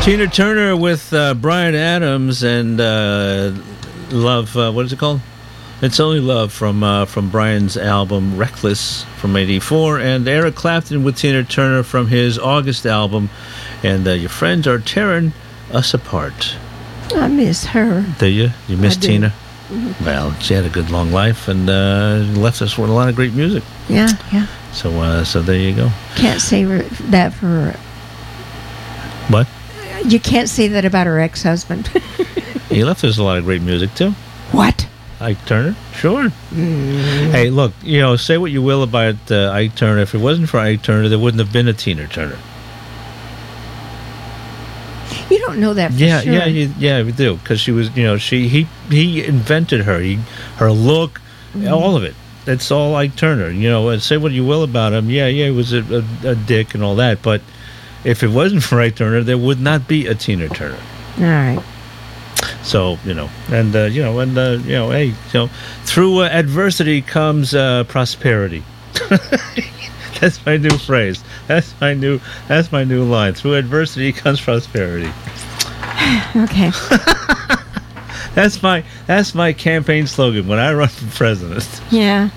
Tina Turner with Bryan Adams and Love. What is it called? It's Only Love from Bryan's album Reckless from '84, and Eric Clapton with Tina Turner from his August album. And your friends are tearing us apart. I miss her. Do you? You miss Tina? Mm-hmm. Well, she had a good long life and left us with a lot of great music. Yeah. So there you go. Can't say that for. What? You can't say that about her ex-husband. He left us a lot of great music too. What? Ike Turner? Sure. Hey, look, say what you will about Ike Turner. If it wasn't for Ike Turner, there wouldn't have been a Tina Turner. You don't know that for sure. Yeah, we do. Because she was, he invented her. Her look, all of it. It's all Ike Turner. And say what you will about him. Yeah, he was a dick and all that. But if it wasn't for Ike Turner, there would not be a Tina Turner. All right. So, hey, through adversity comes prosperity. That's my new phrase. That's my new line. Through adversity comes prosperity. Okay. That's my campaign slogan when I run for president. Yeah.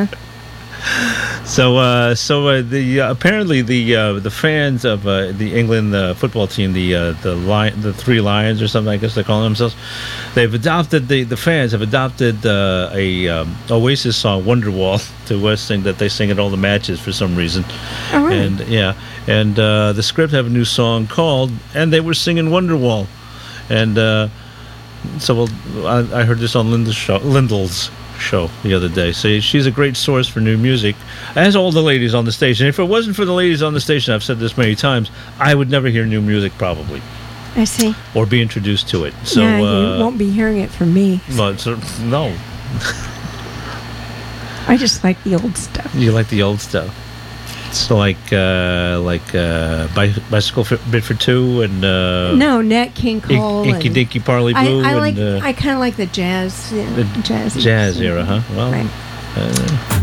So apparently the fans of the England football team, the Three Lions or something, I guess they're calling themselves, they've adopted the fans have adopted a Oasis song Wonderwall to sing that they sing at all the matches for some reason. Oh, really? And the Script have a new song called and they were singing Wonderwall, and so I heard this on Lyndall's show the other day. So she's a great source for new music, as all the ladies on the station. If it wasn't for the ladies on the station, I've said this many times, I would never hear new music probably. I see. Or be introduced to it. So you won't be hearing it from me. No. I just like the old stuff. You like the old stuff. It's like Bicycle Bit for Two and no, Nat King Cole, Inky Dinky Parley Blue. I kind of like the jazz, jazz era, huh? Well, right.